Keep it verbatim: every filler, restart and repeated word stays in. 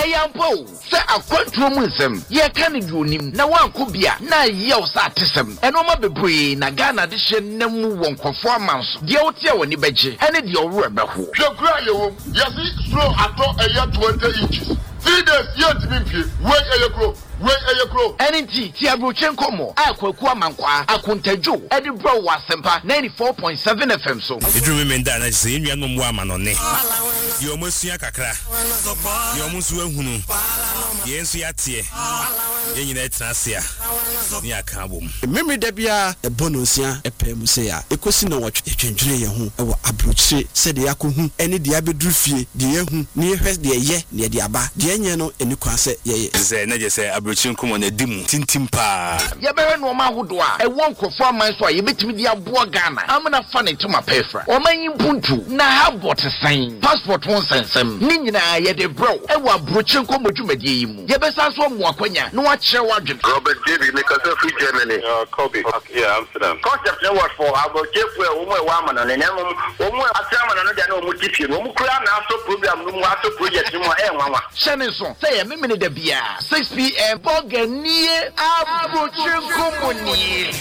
Eyampo say akwantu mu nsem ye ka ne duonim na wanko bia na ye o sa atesem eno ma bebre na Ghana de hye namu wonkofo amanso de o tie woni beje ene de o wura beho hwekura ye wo yesi slow ato eya twenty inches three days yet me pie we eye kro we eye kro enti ti abrochen komo akwaku amankwa akontadwo ede bro wasempa ninety-four point seven F M so idru me nda na se enua no mo amanone ye omasua kakra ye omusu ahunu ye nsu yatie ye nyina etrasia ni aka bom memre da bia e bonosia e pemu se ya ekosi na wotwe twentwene ye ho e wo abrochire se de yakohu ene de abedru fie de yehu ni ehwes de ye ne de aba de enye no eni kwase ye ze na je se abrochire nkomo na dimu tintim pa ye bewe no ma hodo a e won nkofo aman so a ye betimi de abo Ghana amna fa ne tuma pefra o manyi mpuntu na habot sign passport won sensem ni nyina ye de bro e wo abrochire nkomo dwumadie yi mu ye besa so mo akwanya no a kire wadwen Robert David because of free Germany uh Kobe okay, yeah Amsterdam concept no what for abrochire for wo mo wa amana ne nemu wo mo atrama no de na wo mo tifie wo mo kura na so program no mo aso project mo e nwanwa shene so say ye memene da bia six p m Boganie abrochire nkomo ni